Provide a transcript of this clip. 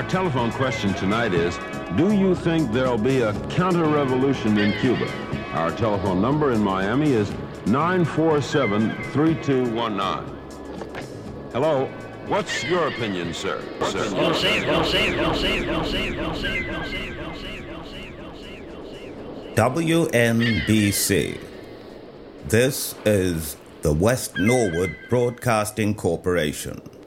Our telephone question tonight is, do you think there'll be a counter-revolution in Cuba? Our telephone number in Miami is 947-3219. Hello, what's your opinion, sir? WNBC. This is the West Norwood Broadcasting Corporation.